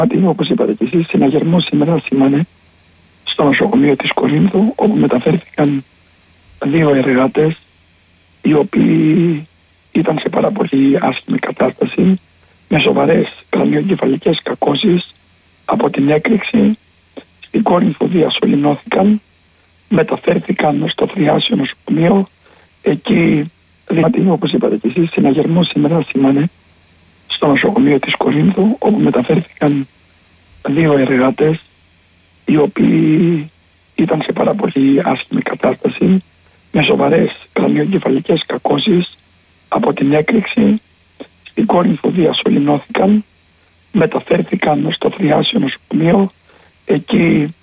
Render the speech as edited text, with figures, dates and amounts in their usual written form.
Όπως είπατε και εσείς, συναγερμός σήμερα σήμανε στο νοσοκομείο της Κορίνθου, όπου μεταφέρθηκαν 2 εργάτες οι οποίοι ήταν σε πάρα πολύ άσχημη κατάσταση, με σοβαρές κρανιοεγκεφαλικές κακώσεις. Από την έκρηξη στην Κόρινθο διασωληνώθηκαν, μεταφέρθηκαν στο Θριάσιο νοσοκομείο. Εκεί, όπως είπατε και εσείς, συναγερμός σήμερα σήμανε στο νοσοκομείο της Κορίνθου, όπου μεταφέρθηκαν 2 εργάτες οι οποίοι ήταν σε πάρα πολύ άσχημη κατάσταση, με σοβαρές κρανιοεγκεφαλικές κακώσεις. Από την έκρηξη στην Κόρινθο διασωληνώθηκαν, μεταφέρθηκαν στο Θριάσιο νοσοκομείο. Εκεί